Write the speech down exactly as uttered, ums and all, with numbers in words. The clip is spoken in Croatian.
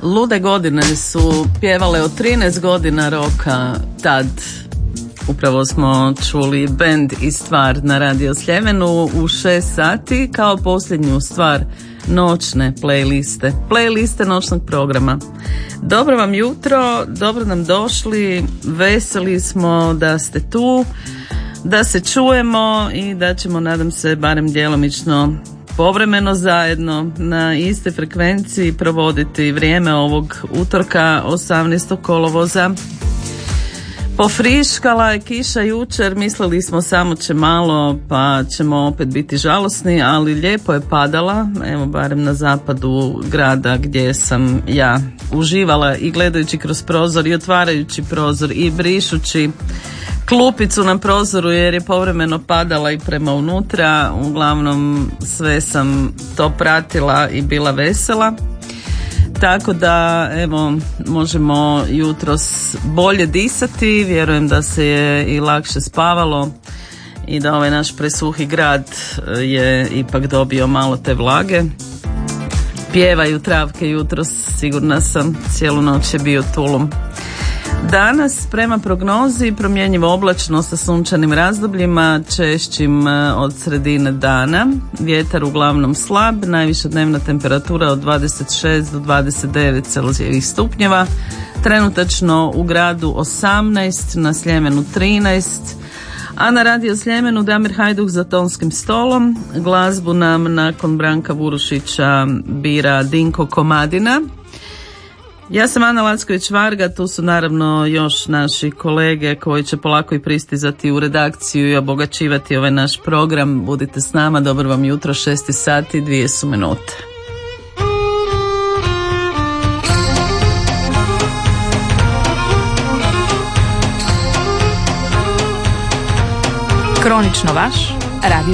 Lude godine su pjevale od trinaest godina roka tad. Upravo smo čuli bend i stvar na Radio Sljemenu u šest sati kao posljednju stvar noćne playliste, playliste noćnog programa. Dobro vam jutro, dobro nam došli, veseli smo da ste tu, da se čujemo i da ćemo, nadam se, barem djelomično povremeno zajedno na iste frekvenciji provoditi vrijeme ovog utorka osamnaestog kolovoza. Pofriškala je kiša jučer, mislili smo samo će malo pa ćemo opet biti žalosni, ali lijepo je padala, evo barem na zapadu grada gdje sam ja uživala i gledajući kroz prozor i otvarajući prozor i brišući klupicu na prozoru jer je povremeno padala i prema unutra. Uglavnom sve sam to pratila i bila vesela. Tako da, evo, možemo jutros bolje disati, vjerujem da se je i lakše spavalo i da ovaj naš presuhi grad je ipak dobio malo te vlage. Pjevaju travke jutros, sigurna sam, cijelu noć je bio tulum. Danas, prema prognozi, promjenjivo oblačno sa sunčanim razdobljima, češćim od sredine dana. Vjetar uglavnom slab, najviša dnevna temperatura od dvadeset šest do dvadeset devet celzijevih stupnjeva. Trenutačno u gradu osamnaest, na Sljemenu trinaest, a na Radio Sljemenu Damir Hajduh za tonskim stolom. Glazbu nam nakon Branka Vurušića bira Dinko Komadina. Ja sam Ana Lacković-Varga, tu su naravno još naši kolege koji će polako i pristizati u redakciju i obogaćivati ovaj naš program. Budite s nama, dobro vam jutro, šest sati, dvije su minute. Kronično vaš Radio